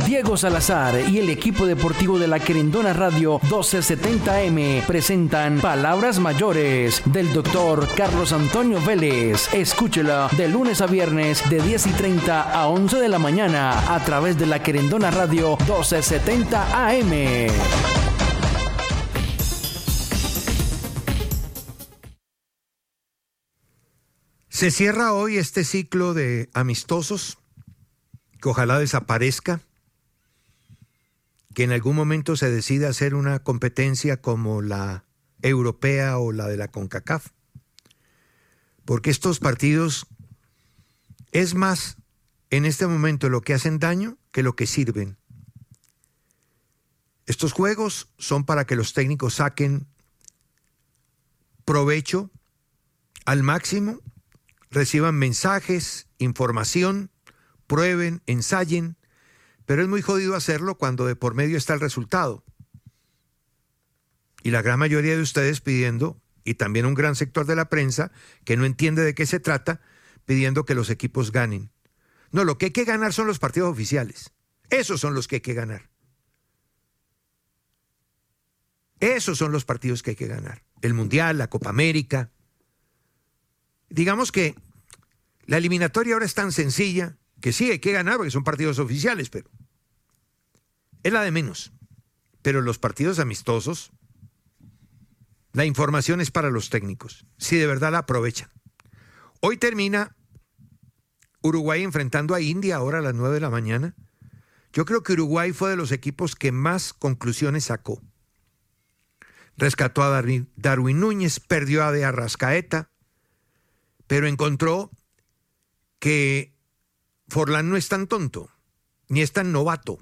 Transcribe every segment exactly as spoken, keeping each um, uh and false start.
Diego Salazar y el equipo deportivo de la Querendona Radio doce setenta M presentan Palabras Mayores del doctor Carlos Antonio Vélez. Escúchela de lunes a viernes de diez y treinta a once de la mañana a través de la Querendona Radio doce setenta A M. Se cierra hoy este ciclo de amistosos, que ojalá desaparezca, que en algún momento se decida hacer una competencia como la europea o la de la CONCACAF, porque estos partidos es más en este momento lo que hacen daño que lo que sirven. Estos juegos son para que los técnicos saquen provecho al máximo, reciban mensajes, información, prueben, ensayen, pero es muy jodido hacerlo cuando de por medio está el resultado. Y la gran mayoría de ustedes pidiendo, y también un gran sector de la prensa, que no entiende de qué se trata, pidiendo que los equipos ganen. No, lo que hay que ganar son los partidos oficiales. Esos son los que hay que ganar. Esos son los partidos que hay que ganar. El Mundial, la Copa América. Digamos que la eliminatoria ahora es tan sencilla que sí hay que ganar porque son partidos oficiales, pero es la de menos. Pero los partidos amistosos, la información es para los técnicos, si de verdad la aprovechan. Hoy termina Uruguay enfrentando a India, ahora a las nueve de la mañana. Yo creo que Uruguay fue de los equipos que más conclusiones sacó. Rescató a Darwin, Darwin Núñez, perdió a De Arrascaeta, pero encontró que Forlán no es tan tonto, ni es tan novato,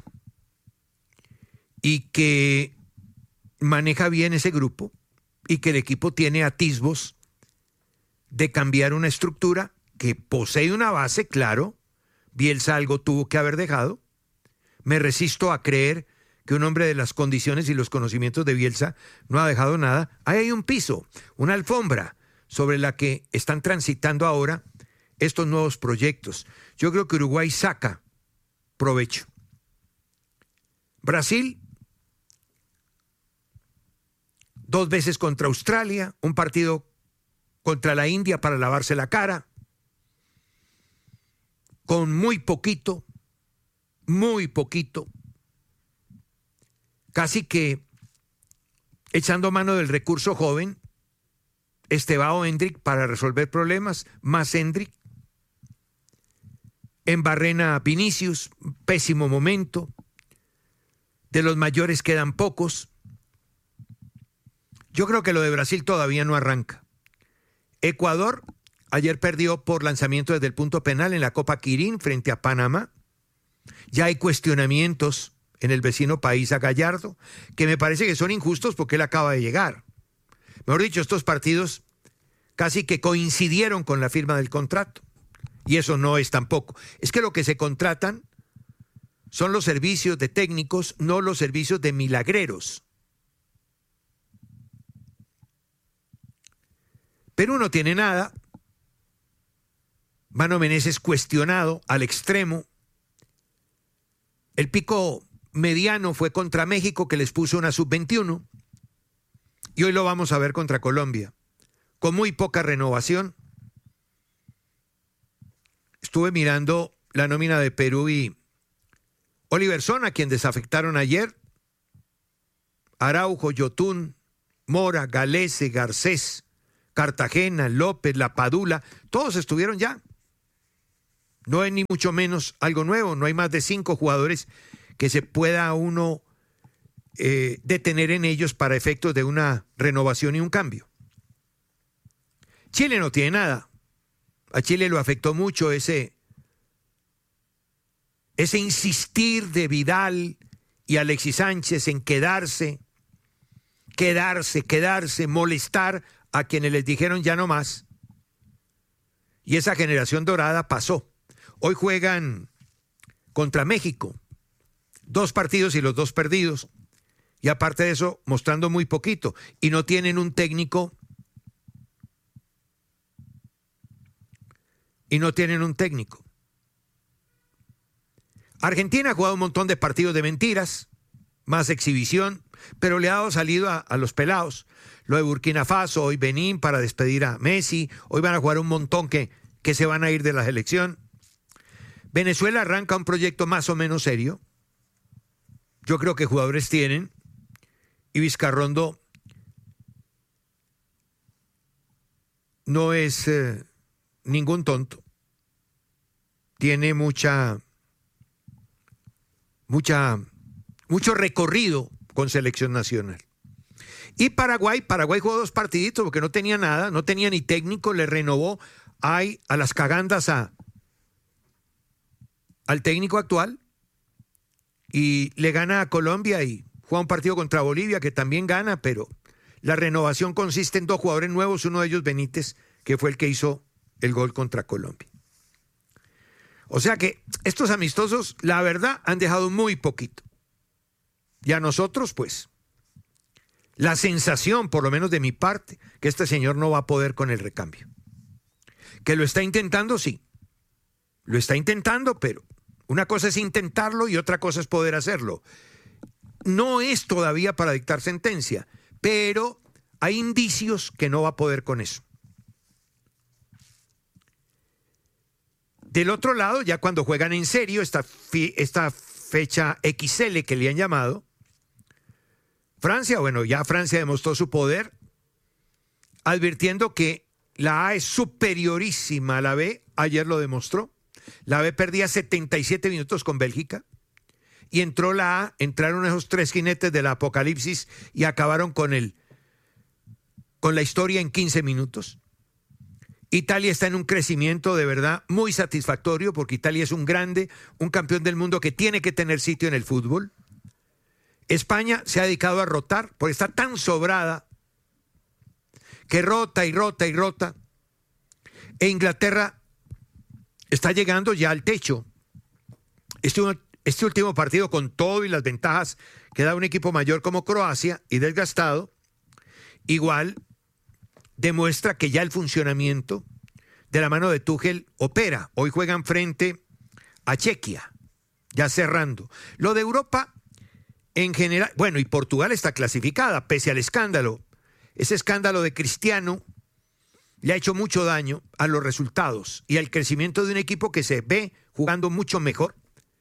y que maneja bien ese grupo, y que el equipo tiene atisbos de cambiar una estructura que posee una base, claro. Bielsa algo tuvo que haber dejado. Me resisto a creer que un hombre de las condiciones y los conocimientos de Bielsa no ha dejado nada. Ahí hay un piso, una alfombra sobre la que están transitando ahora estos nuevos proyectos. Yo creo que Uruguay saca provecho. Brasil, dos veces contra Australia, un partido contra la India para lavarse la cara, con muy poquito, muy poquito, casi que echando mano del recurso joven, Estevao Hendrick para resolver problemas, más Hendrick. En Barrena Vinicius, pésimo momento. De los mayores quedan pocos. Yo creo que lo de Brasil todavía no arranca. Ecuador ayer perdió por lanzamiento desde el punto penal en la Copa Quirín frente a Panamá. Ya hay cuestionamientos en el vecino país a Gallardo, que me parece que son injustos porque él acaba de llegar. Mejor dicho, estos partidos casi que coincidieron con la firma del contrato. Y eso no es tampoco. Es que lo que se contratan son los servicios de técnicos, no los servicios de milagreros. Perú no tiene nada. Mano Menezes cuestionado al extremo. El pico mediano fue contra México, que les puso una sub veintiuno. Y hoy lo vamos a ver contra Colombia, con muy poca renovación. Estuve mirando la nómina de Perú y Oliver Son, a quien desafectaron ayer, Araujo, Yotún, Mora, Galese, Garcés, Cartagena, López, La Padula, todos estuvieron ya. No es ni mucho menos algo nuevo, no hay más de cinco jugadores que se pueda uno eh, detener en ellos para efectos de una renovación y un cambio. Chile no tiene nada. A Chile lo afectó mucho ese, ese insistir de Vidal y Alexis Sánchez en quedarse, quedarse, quedarse, molestar a quienes les dijeron ya no más. Y esa generación dorada pasó. Hoy juegan contra México, dos partidos y los dos perdidos. Y aparte de eso, mostrando muy poquito. Y no tienen un técnico. Y no tienen un técnico. Argentina ha jugado un montón de partidos de mentiras, más exhibición, pero le ha dado salida a, a los pelados. Lo de Burkina Faso, hoy Benín para despedir a Messi, hoy van a jugar un montón que, que se van a ir de la selección. Venezuela arranca un proyecto más o menos serio. Yo creo que jugadores tienen, y Vizcarrondo no es eh, ningún tonto. Tiene mucha, mucha, mucho recorrido con selección nacional. Y Paraguay, Paraguay jugó dos partiditos porque no tenía nada, no tenía ni técnico, le renovó ay, a las cagandas a, al técnico actual y le gana a Colombia y juega un partido contra Bolivia que también gana, pero la renovación consiste en dos jugadores nuevos, uno de ellos Benítez, que fue el que hizo el gol contra Colombia. O sea que estos amistosos, la verdad, han dejado muy poquito. Y a nosotros, pues, la sensación, por lo menos de mi parte, que este señor no va a poder con el recambio. Que lo está intentando, sí. Lo está intentando, pero una cosa es intentarlo y otra cosa es poder hacerlo. No es todavía para dictar sentencia, pero hay indicios que no va a poder con eso. Del otro lado, ya cuando juegan en serio, esta, fi, esta fecha equis ele que le han llamado, Francia, bueno, ya Francia demostró su poder, advirtiendo que la A es superiorísima a la B, ayer lo demostró. La B perdía setenta y siete minutos con Bélgica, y entró la A, entraron esos tres jinetes del apocalipsis y acabaron con, el, con la historia en quince minutos. Italia está en un crecimiento de verdad muy satisfactorio porque Italia es un grande, un campeón del mundo que tiene que tener sitio en el fútbol. España se ha dedicado a rotar porque está tan sobrada que rota y rota y rota. E Inglaterra está llegando ya al techo. Este, este último partido, con todo y las ventajas que da un equipo mayor como Croacia y desgastado, igual demuestra que ya el funcionamiento de la mano de Tuchel opera. Hoy juegan frente a Chequia, ya cerrando. Lo de Europa en general, bueno, y Portugal está clasificada, pese al escándalo. Ese escándalo de Cristiano le ha hecho mucho daño a los resultados y al crecimiento de un equipo que se ve jugando mucho mejor,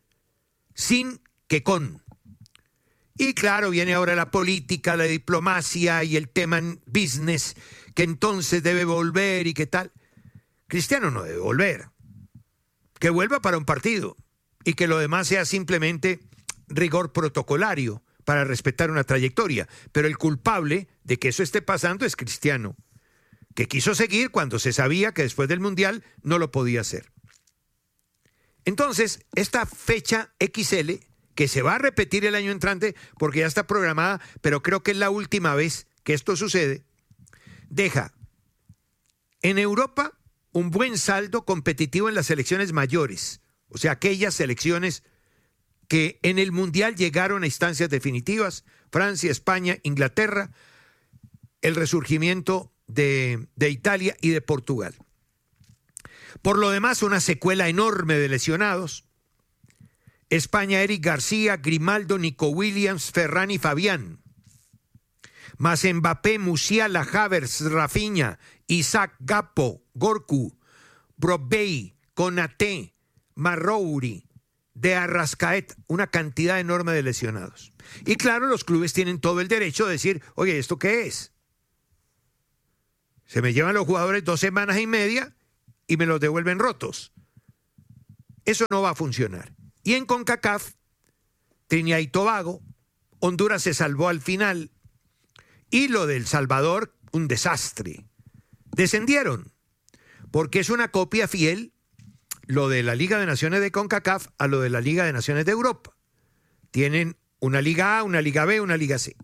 sin que con. Y claro, viene ahora la política, la diplomacia y el tema business, que entonces debe volver y qué tal. Cristiano no debe volver. Que vuelva para un partido y que lo demás sea simplemente rigor protocolario para respetar una trayectoria. Pero el culpable de que eso esté pasando es Cristiano, que quiso seguir cuando se sabía que después del Mundial no lo podía hacer. Entonces, esta fecha equis ele, que se va a repetir el año entrante porque ya está programada, pero creo que es la última vez que esto sucede, deja en Europa un buen saldo competitivo en las selecciones mayores, o sea, aquellas selecciones que en el Mundial llegaron a instancias definitivas, Francia, España, Inglaterra, el resurgimiento de, de Italia y de Portugal. Por lo demás, una secuela enorme de lesionados. España, Eric García, Grimaldo, Nico Williams, Ferran y Fabián. Más Mbappé, Musiala, Havertz, Rafinha, Isaac, Gakpo, Gorku, Brobbey, Konaté, Marrouri, de Arrascaeta, una cantidad enorme de lesionados. Y claro, los clubes tienen todo el derecho de decir, oye, ¿esto qué es? Se me llevan los jugadores dos semanas y media y me los devuelven rotos. Eso no va a funcionar. Y en CONCACAF, Trinidad y Tobago, Honduras se salvó al final. Y lo del Salvador, un desastre. Descendieron, porque es una copia fiel lo de la Liga de Naciones de CONCACAF a lo de la Liga de Naciones de Europa. Tienen una Liga A, una Liga B, una Liga C.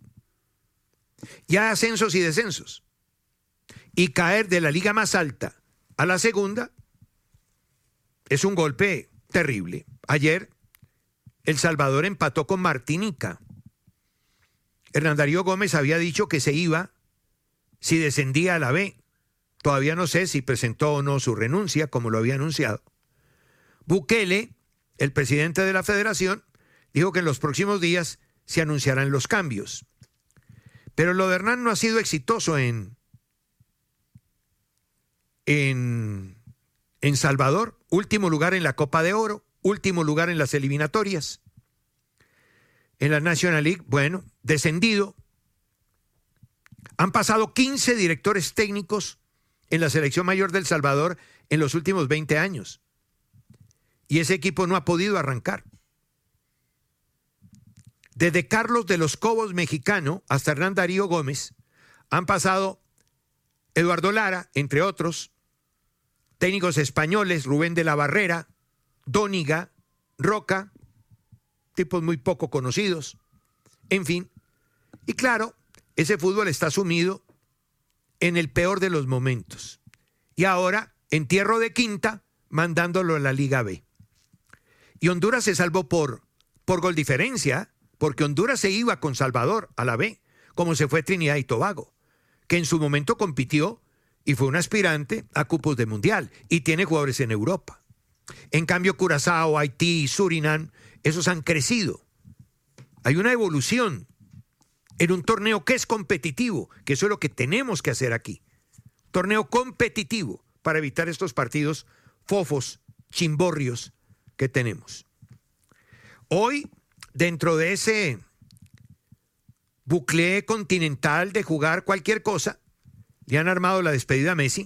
Ya ascensos y descensos. Y caer de la liga más alta a la segunda es un golpe terrible. Ayer El Salvador empató con Martinica. Hernán Darío Gómez había dicho que se iba si descendía a la B. Todavía no sé si presentó o no su renuncia, como lo había anunciado. Bukele el presidente de la federación, dijo que en los próximos días se anunciarán los cambios. Pero lo de Hernán no ha sido exitoso en, en, en Salvador. Último lugar en la Copa de Oro, último lugar en las eliminatorias. En la National League, bueno, descendido. Han pasado quince directores técnicos en la selección mayor del Salvador en los últimos veinte años. Y ese equipo no ha podido arrancar. Desde Carlos de los Cobos, mexicano, hasta Hernán Darío Gómez, han pasado Eduardo Lara, entre otros, técnicos españoles, Rubén de la Barrera, Dóniga, Roca, tipos muy poco conocidos, en fin. Y claro, ese fútbol está sumido en el peor de los momentos. Y ahora, entierro de quinta, mandándolo a la Liga B. Y Honduras se salvó por, por gol diferencia, porque Honduras se iba con Salvador a la B, como se fue Trinidad y Tobago, que en su momento compitió y fue un aspirante a cupos de mundial y tiene jugadores en Europa. En cambio, Curazao, Haití y Surinam, esos han crecido. Hay una evolución en un torneo que es competitivo, que eso es lo que tenemos que hacer aquí. Torneo competitivo para evitar estos partidos fofos, chimborrios que tenemos. Hoy, dentro de ese bucle continental de jugar cualquier cosa, le han armado la despedida a Messi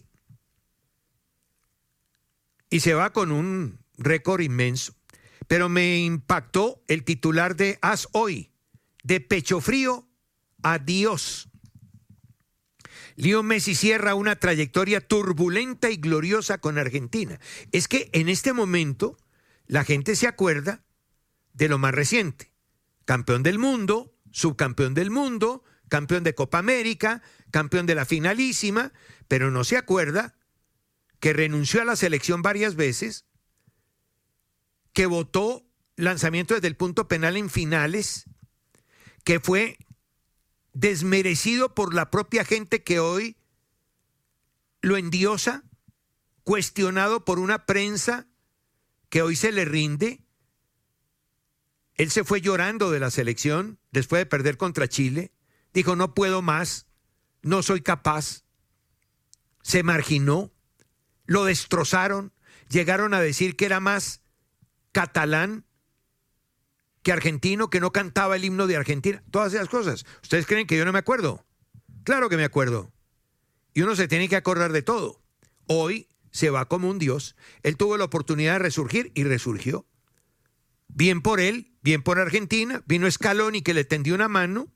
y se va con un récord inmenso. Pero me impactó el titular de As Hoy, de pecho frío, adiós. Leo Messi cierra una trayectoria turbulenta y gloriosa con Argentina. Es que en este momento la gente se acuerda de lo más reciente. Campeón del mundo, subcampeón del mundo, campeón de Copa América, campeón de la finalísima, pero no se acuerda que renunció a la selección varias veces, que votó lanzamiento desde el punto penal en finales, que fue desmerecido por la propia gente que hoy lo endiosa, cuestionado por una prensa que hoy se le rinde. Él se fue llorando de la selección después de perder contra Chile. Dijo, no puedo más, no soy capaz. Se marginó, lo destrozaron, llegaron a decir que era más catalán que argentino, que no cantaba el himno de Argentina, todas esas cosas. ¿Ustedes creen que yo no me acuerdo? Claro que me acuerdo. Y uno se tiene que acordar de todo. Hoy se va como un dios. Él tuvo la oportunidad de resurgir y resurgió. Bien por él, bien por Argentina. Vino Scaloni que le tendió una mano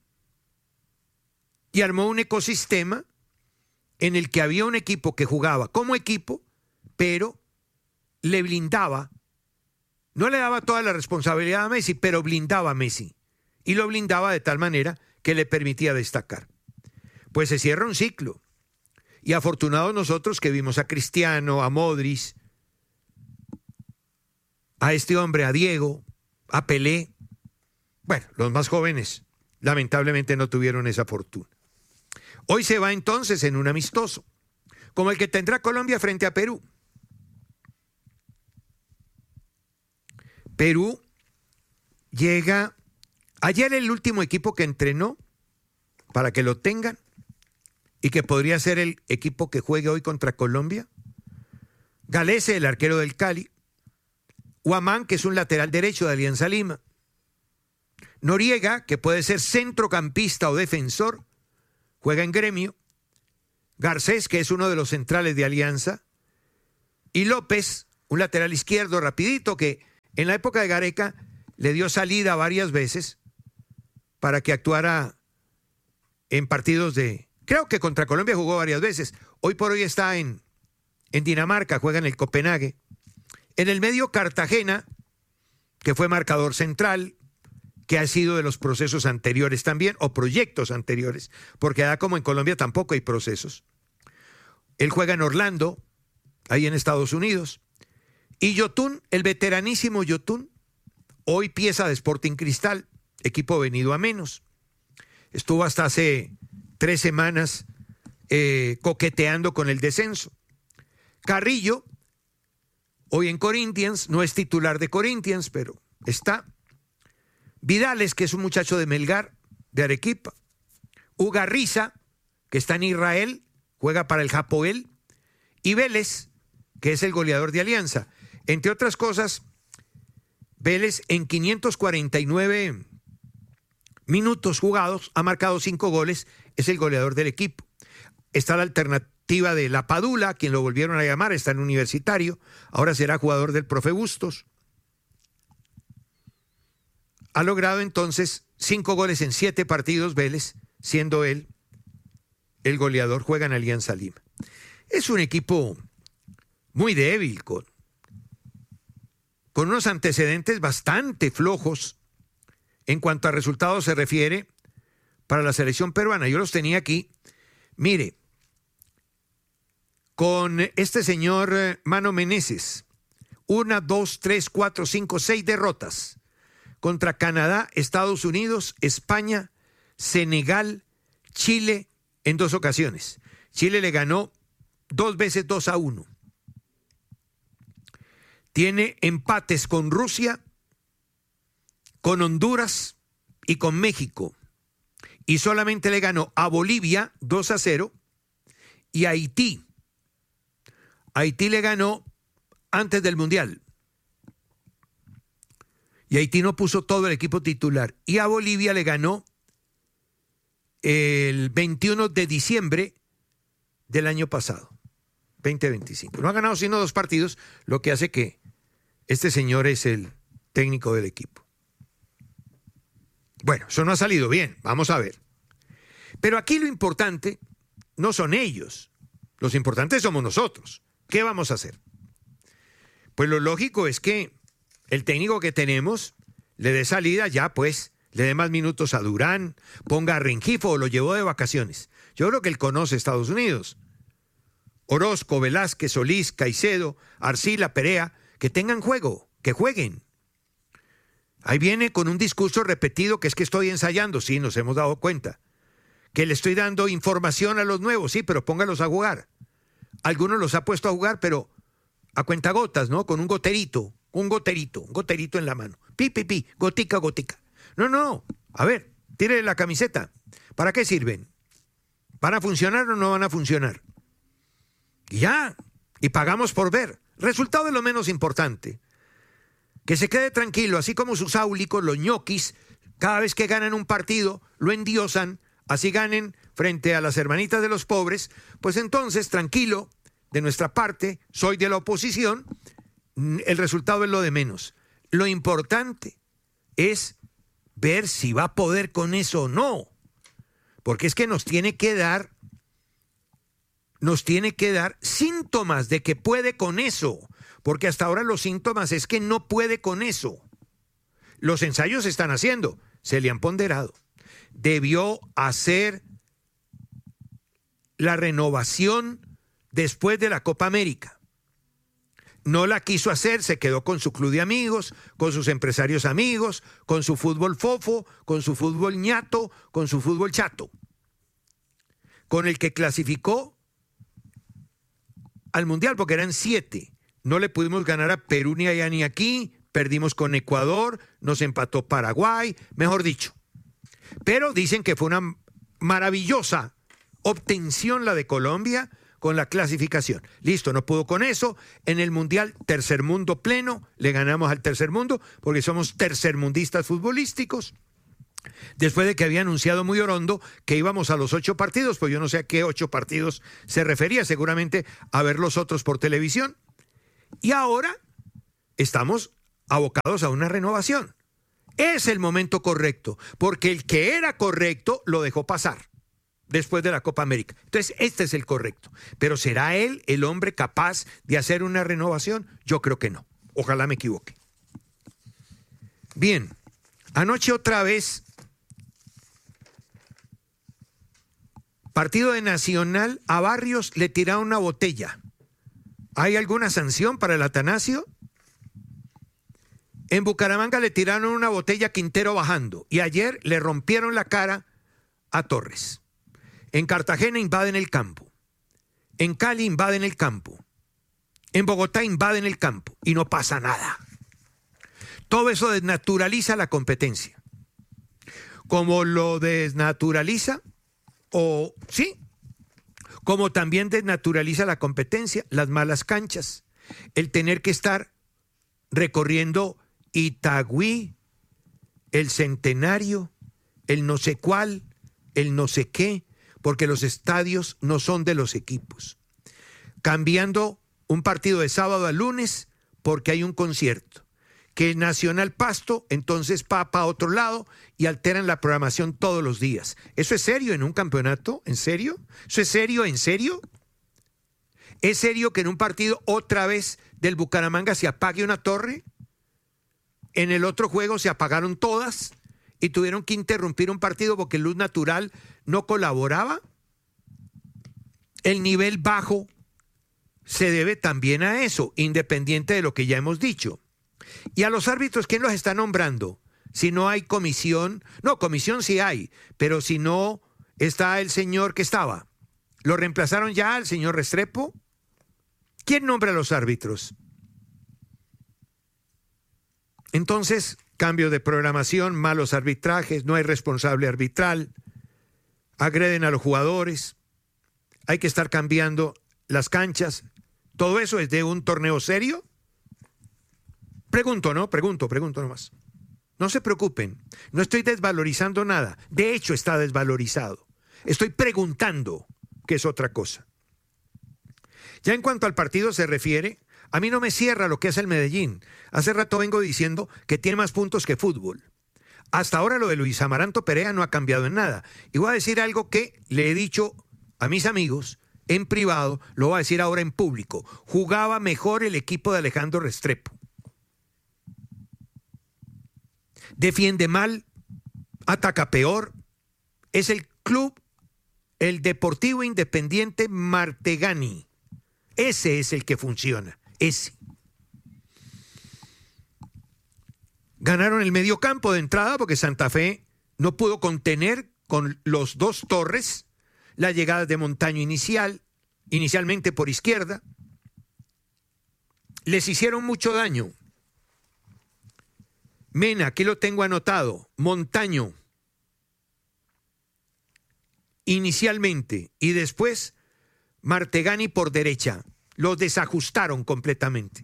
y armó un ecosistema en el que había un equipo que jugaba como equipo, pero le blindaba. No le daba toda la responsabilidad a Messi, pero blindaba a Messi. Y lo blindaba de tal manera que le permitía destacar. Pues se cierra un ciclo. Y afortunados nosotros que vimos a Cristiano, a Modric, a este hombre, a Diego, a Pelé. Bueno, los más jóvenes lamentablemente no tuvieron esa fortuna. Hoy se va entonces en un amistoso, como el que tendrá Colombia frente a Perú. Perú llega, ayer el último equipo que entrenó, para que lo tengan, y que podría ser el equipo que juegue hoy contra Colombia. Galese, el arquero del Cali. Huamán, que es un lateral derecho de Alianza Lima. Noriega, que puede ser centrocampista o defensor, juega en Gremio. Garcés, que es uno de los centrales de Alianza. Y López, un lateral izquierdo rapidito que en la época de Gareca le dio salida varias veces para que actuara en partidos de... Creo que contra Colombia jugó varias veces. Hoy por hoy está en, en Dinamarca, juega en el Copenhague. En el medio Cartagena, que fue marcador central, que ha sido de los procesos anteriores también, o proyectos anteriores, porque da como en Colombia tampoco hay procesos. Él juega en Orlando, ahí en Estados Unidos. Y Yotun, el veteranísimo Yotun, hoy pieza de Sporting Cristal, equipo venido a menos. Estuvo hasta hace tres semanas eh, coqueteando con el descenso. Carrillo, hoy en Corinthians, no es titular de Corinthians, pero está. Vidales, que es un muchacho de Melgar, de Arequipa. Ugarriza, que está en Israel, juega para el Hapoel. Y Vélez, que es el goleador de Alianza. Entre otras cosas, Vélez en quinientos cuarenta y nueve minutos jugados ha marcado cinco goles, es el goleador del equipo. Está la alternativa de La Padula, quien lo volvieron a llamar, está en Universitario, ahora será jugador del Profe Bustos. Ha logrado entonces cinco goles en siete partidos Vélez, siendo él el goleador, juega en Alianza Lima. Es un equipo muy débil, con, con unos antecedentes bastante flojos en cuanto a resultados se refiere para la selección peruana. Yo los tenía aquí. Mire, con este señor Mano Meneses, una, dos, tres, cuatro, cinco, seis derrotas contra Canadá, Estados Unidos, España, Senegal, Chile en dos ocasiones. Chile le ganó dos veces dos a uno. Tiene empates con Rusia, con Honduras y con México. Y solamente le ganó a Bolivia dos a cero y a Haití. Haití le ganó antes del Mundial. Y Haití no puso todo el equipo titular. Y a Bolivia le ganó el veintiuno de diciembre del año pasado, veinte veinticinco. No ha ganado sino dos partidos, lo que hace que este señor es el técnico del equipo. Bueno, eso no ha salido bien, vamos a ver. Pero aquí lo importante no son ellos, los importantes somos nosotros. ¿Qué vamos a hacer? Pues lo lógico es que el técnico que tenemos le dé salida ya, pues, le dé más minutos a Durán, ponga a Rengifo o lo llevó de vacaciones. Yo creo que él conoce Estados Unidos. Orozco, Velázquez, Solís, Caicedo, Arcila, Perea, que tengan juego, que jueguen. Ahí viene con un discurso repetido que es que estoy ensayando, sí, nos hemos dado cuenta. Que le estoy dando información a los nuevos, sí, pero póngalos a jugar. Algunos los ha puesto a jugar, pero a cuentagotas, ¿no? Con un goterito, un goterito, un goterito en la mano. Pi, pi, pi, gotica, gotica. No, no, a ver, tírele la camiseta. ¿Para qué sirven? ¿Van a funcionar o no van a funcionar? Y ya, y pagamos por ver. Resultado de lo menos importante. Que se quede tranquilo, así como sus áulicos, los ñoquis, cada vez que ganan un partido, lo endiosan, así ganen frente a las hermanitas de los pobres, pues entonces, tranquilo, de nuestra parte, soy de la oposición, el resultado es lo de menos. Lo importante es ver si va a poder con eso o no, porque es que nos tiene que dar, nos tiene que dar síntomas de que puede con eso, porque hasta ahora los síntomas es que no puede con eso. Los ensayos se están haciendo, se le han ponderado. Debió hacer la renovación después de la Copa América. No la quiso hacer, se quedó con su club de amigos, con sus empresarios amigos, con su fútbol fofo, con su fútbol ñato, con su fútbol chato, con el que clasificó al Mundial, porque eran siete. No le pudimos ganar a Perú ni allá ni aquí, perdimos con Ecuador, nos empató Paraguay, mejor dicho. Pero dicen que fue una maravillosa obtención la de Colombia con la clasificación. Listo, no pudo con eso. En el Mundial, tercer mundo pleno, le ganamos al tercer mundo porque somos tercermundistas futbolísticos. Después de que había anunciado muy orondo que íbamos a los ocho partidos, pues yo no sé a qué ocho partidos se refería, seguramente a ver los otros por televisión. Y ahora estamos abocados a una renovación. Es el momento correcto, porque el que era correcto lo dejó pasar después de la Copa América. Entonces, este es el correcto. Pero ¿será él el hombre capaz de hacer una renovación? Yo creo que no. Ojalá me equivoque. Bien, anoche otra vez, partido de Nacional, a Barrios le tiraron una botella. ¿Hay alguna sanción para el Atanasio? En Bucaramanga le tiraron una botella a Quintero bajando y ayer le rompieron la cara a Torres. En Cartagena invaden el campo. En Cali invaden el campo. En Bogotá invaden el campo y no pasa nada. Todo eso desnaturaliza la competencia. Como lo desnaturaliza, o sí, como también desnaturaliza la competencia, las malas canchas, el tener que estar recorriendo Itagüí, el Centenario, el no sé cuál, el no sé qué, porque los estadios no son de los equipos. Cambiando un partido de sábado a lunes porque hay un concierto. Que Nacional Pasto entonces va para otro lado y alteran la programación todos los días. ¿Eso es serio en un campeonato? ¿En serio? ¿Eso es serio? ¿En serio? ¿Es serio que en un partido otra vez del Bucaramanga se apague una torre? En el otro juego se apagaron todas y tuvieron que interrumpir un partido porque Luz Natural no colaboraba. El nivel bajo se debe también a eso, independiente de lo que ya hemos dicho. Y a los árbitros, ¿quién los está nombrando? Si no hay comisión, no, comisión sí hay, pero si no está el señor que estaba. ¿Lo reemplazaron ya al señor Restrepo? ¿Quién nombra a los árbitros? Entonces, cambio de programación, malos arbitrajes, no hay responsable arbitral, agreden a los jugadores, hay que estar cambiando las canchas. ¿Todo eso es de un torneo serio? Pregunto, ¿no? Pregunto, pregunto nomás. No se preocupen, no estoy desvalorizando nada. De hecho, está desvalorizado. Estoy preguntando, que es otra cosa. Ya en cuanto al partido se refiere, a mí no me cierra lo que es el Medellín. Hace rato vengo diciendo que tiene más puntos que fútbol. Hasta ahora lo de Luis Amaranto Perea no ha cambiado en nada. Y voy a decir algo que le he dicho a mis amigos en privado, lo voy a decir ahora en público. Jugaba mejor el equipo de Alejandro Restrepo. Defiende mal, ataca peor. Es el club, el Deportivo Independiente Martegani. Ese es el que funciona, ese. Ganaron el medio campo de entrada porque Santa Fe no pudo contener con los dos Torres la llegada de Montaño inicial, inicialmente por izquierda. Les hicieron mucho daño. Mena, aquí lo tengo anotado, Montaño, inicialmente, y después Martegani por derecha. Los desajustaron completamente.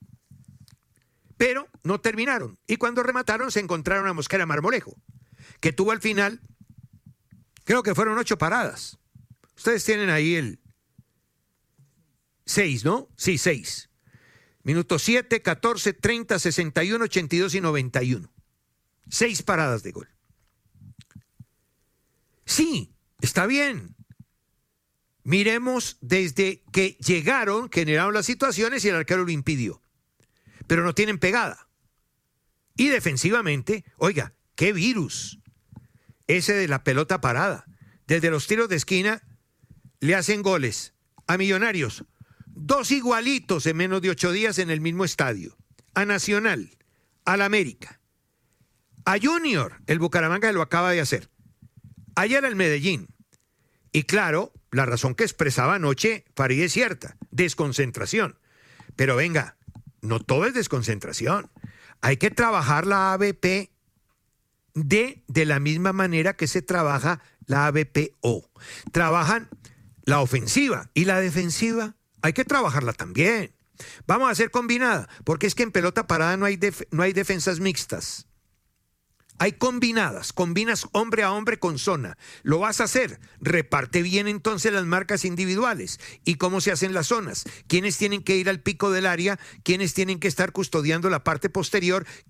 Pero no terminaron. Y cuando remataron se encontraron a Mosquera Marmolejo, que tuvo al final, creo que fueron ocho paradas. Ustedes tienen ahí el seis, ¿no? Sí, seis. Minutos siete, catorce, treinta, sesenta y uno, ochenta y dos y noventa y uno. Seis paradas de gol. Sí, está bien. Miremos desde que llegaron, generaron las situaciones y el arquero lo impidió. Pero no tienen pegada. Y defensivamente, oiga, qué virus. Ese de la pelota parada. Desde los tiros de esquina le hacen goles a Millonarios. Dos igualitos en menos de ocho días en el mismo estadio. A Nacional, al América. A Junior, el Bucaramanga lo acaba de hacer. Ayer al Medellín. Y claro, la razón que expresaba anoche Farid es cierta, desconcentración. Pero venga, no todo es desconcentración. Hay que trabajar la A B P D de la misma manera que se trabaja la A B P O. Trabajan la ofensiva y la defensiva. Hay que trabajarla también. Vamos a hacer combinada, porque es que en pelota parada no hay, def- no hay defensas mixtas. Hay combinadas, combinas hombre a hombre con zona. Lo vas a hacer. Reparte bien entonces las marcas individuales. ¿Y cómo se hacen las zonas? ¿Quiénes tienen que ir al pico del área? ¿Quiénes tienen que estar custodiando la parte posterior?